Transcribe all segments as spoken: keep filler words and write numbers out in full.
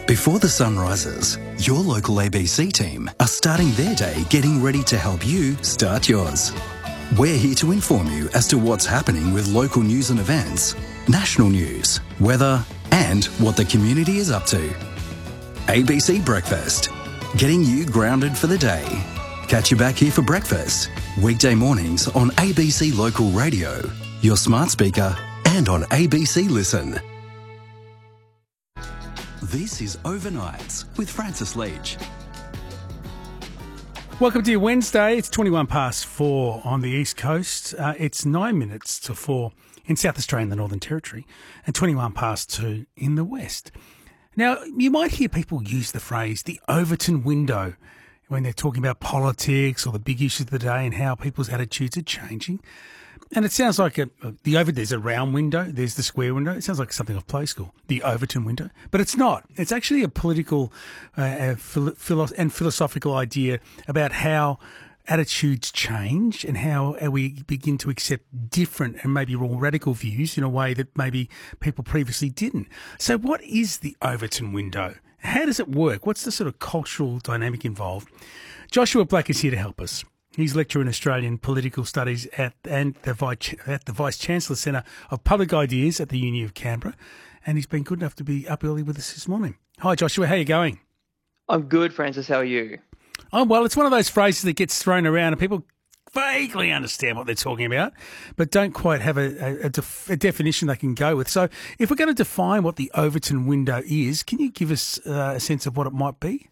Before the sun rises, your local A B C team are starting their day getting ready to help you start yours. We're here to inform you as to what's happening with local news and events, national news, weather, and what the community is up to. A B C Breakfast, getting you grounded for the day. Catch you back here for breakfast, weekday mornings on A B C Local Radio, your smart speaker, and on A B C Listen. This is Overnights with Francis Leach. Welcome to your Wednesday. It's twenty-one past four on the East Coast. Uh, it's nine minutes to four in South Australia and the Northern Territory, and twenty-one past two in the West. Now, you might hear people use the phrase the Overton window when they're talking about politics or the big issues of the day and how people's attitudes are changing. And it sounds like a, a, the over there's a round window, there's the square window. It sounds like something off Play School, the Overton window. But it's not. It's actually a political uh, a philo- philo- and philosophical idea about how attitudes change and how we begin to accept different and maybe more radical views in a way that maybe people previously didn't. So what is the Overton window? How does it work? What's the sort of cultural dynamic involved? Joshua Black is here to help us. He's lecturer in Australian Political Studies at, and the Vice, at the Vice-Chancellor Centre of Public Ideas at the Uni of Canberra, and he's been good enough to be up early with us this morning. Hi, Joshua. How are you going? I'm good, Francis. How are you? Oh, well, it's one of those phrases that gets thrown around and people vaguely understand what they're talking about, but don't quite have a, a, a, def, a definition they can go with. So if we're going to define what the Overton window is, can you give us uh, a sense of what it might be?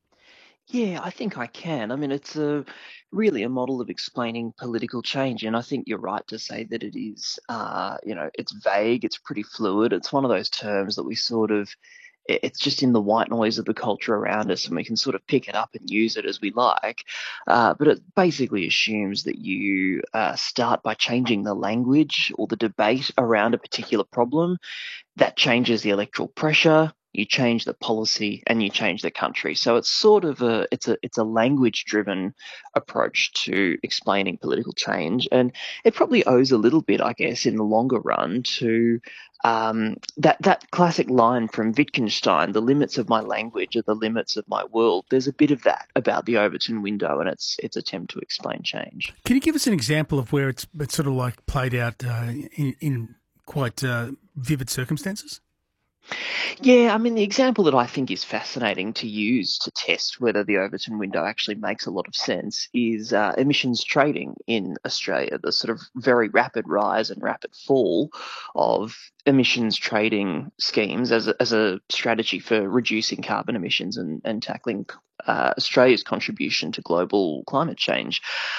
Yeah, I think I can. I mean, it's a really a model of explaining political change, and I think you're right to say that it is, uh, you know, it's vague, it's pretty fluid. It's one of those terms that we sort of, it- it's just in the white noise of the culture around us, and we can sort of pick it up and use it as we like. Uh, but it basically assumes that you uh, start by changing the language or the debate around a particular problem. That changes the electoral pressure. You change the policy and you change the country. So it's sort of a it's a it's a language driven approach to explaining political change, and it probably owes a little bit, I guess, in the longer run to um, that that classic line from Wittgenstein: "The limits of my language are the limits of my world." There's a bit of that about the Overton window and its its attempt to explain change. Can you give us an example of where it's, it's sort of like played out uh, in, in quite uh, vivid circumstances? Yeah, I mean, the example that I think is fascinating to use to test whether the Overton window actually makes a lot of sense is uh, emissions trading in Australia, the sort of very rapid rise and rapid fall of emissions trading schemes as a, as a strategy for reducing carbon emissions and, and tackling uh, Australia's contribution to global climate change.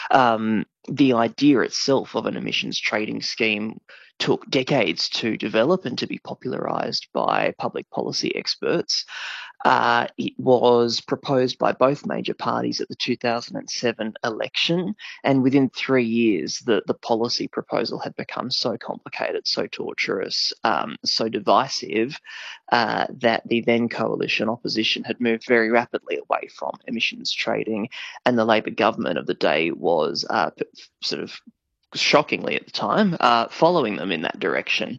Um, the idea itself of an emissions trading scheme took decades to develop and to be popularised by public policy experts. Uh, it was proposed by both major parties at the two thousand seven election, and within three years, the, the policy proposal had become so complicated, so torturous, um, so divisive, uh, that the then coalition opposition had moved very rapidly away from emissions trading, and the Labor government of the day was uh, sort of shockingly at the time, uh, following them in that direction.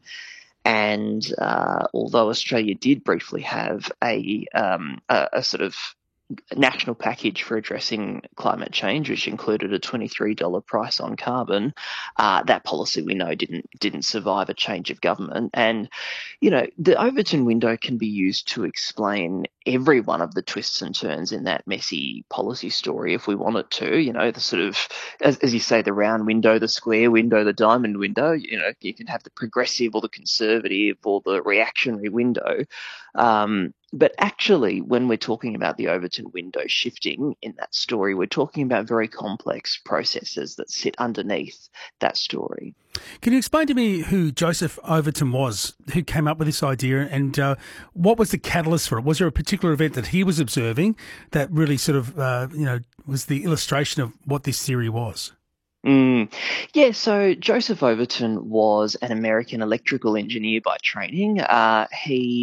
And uh, although Australia did briefly have a, um, a, a sort of national package for addressing climate change, which included a twenty-three dollars price on carbon, uh, that policy we know didn't didn't survive a change of government. And, you know, the Overton window can be used to explain every one of the twists and turns in that messy policy story if we want it to. You know, the sort of, as, as you say, the round window, the square window, the diamond window. You know, you can have the progressive or the conservative or the reactionary window. Um, But actually, when we're talking about the Overton window shifting in that story, we're talking about very complex processes that sit underneath that story. Can you explain to me who Joseph Overton was, who came up with this idea, and uh, what was the catalyst for it? Was there a particular event that he was observing that really sort of, uh, you know, was the illustration of what this theory was? Mm. Yeah, so Joseph Overton was an American electrical engineer by training. Uh, he